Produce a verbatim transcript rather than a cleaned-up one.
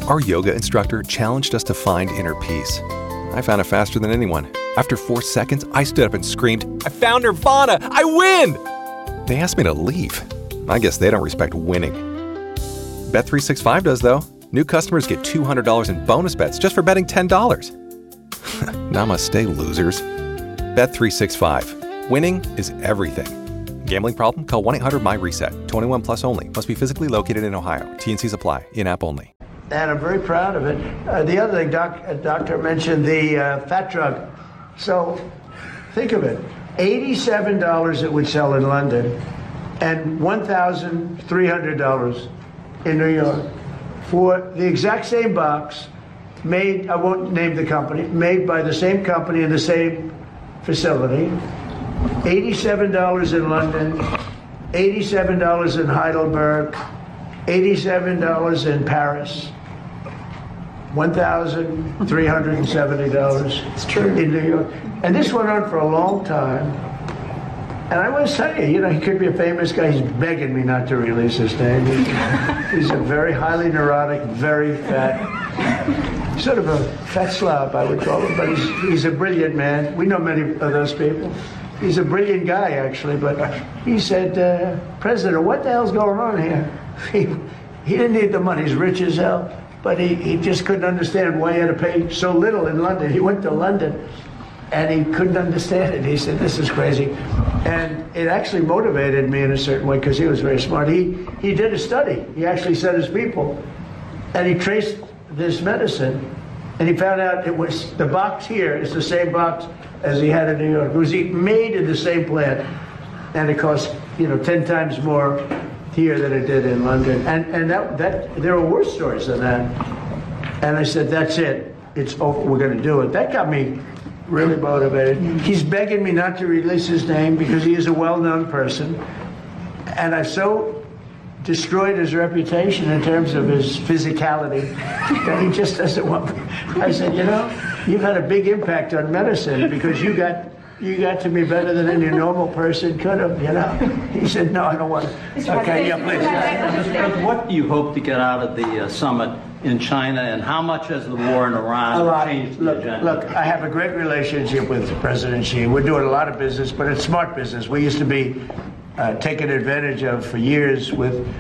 Our yoga instructor challenged us to find inner peace. I found it faster than anyone. After four seconds, I stood up and screamed, "I found Nirvana! I win!" They asked me to leave. I guess they don't respect winning. Bet three sixty-five does, though. New customers get two hundred dollars in bonus bets just for betting ten dollars. Namaste, losers. Bet three sixty-five. Winning is everything. Gambling problem? Call one eight hundred M Y reset. twenty-one plus only. Must be physically located in Ohio. T N Cs apply. In-app only. And I'm very proud of it. Uh, the other thing, doc, uh, doctor mentioned the uh, fat drug. So think of it. eighty-seven dollars it would sell in London and one thousand three hundred dollars in New York for the exact same box made, I won't name the company, made by the same company in the same facility. eighty-seven dollars in London, eighty-seven dollars in Heidelberg, eighty-seven dollars in Paris, one thousand three hundred seventy dollars it's true. In New York. And this went on for a long time. And I want to tell you, you know, he could be a famous guy. He's begging me not to release his name. He's a very highly neurotic, very fat, sort of a fat slob, I would call him. But he's, he's a brilliant man. We know many of those people. He's a brilliant guy, actually. But he said, uh, President, what the hell's going on here? He, he didn't need the money. He's rich as hell. But he, he just couldn't understand why he had to pay so little in London. He went to London, and he couldn't understand it. He said, this is crazy. And it actually motivated me in a certain way, because he was very smart. He, he did a study. He actually sent his people, and he traced this medicine, and he found out it was, the box here is the same box as he had in New York. It was made in the same plant, and it cost, you know, ten times more here than it did in London. And and that that there were worse stories than that. And I said, that's it. It's over. We're going to do it. That got me really motivated. He's begging me not to release his name because he is a well-known person. And I've so destroyed his reputation in terms of his physicality that he just doesn't want me. I said, you know, you've had a big impact on medicine because you got you got to be better than any normal person could have, you know. He said, no, I don't want to. Okay, yeah, please. Mister President, what do you hope to get out of the uh, summit in China, and how much has the war in Iran changed the look, agenda? Look, I have a great relationship with President Xi. We're doing a lot of business, but it's smart business. We used to be uh, taken advantage of for years with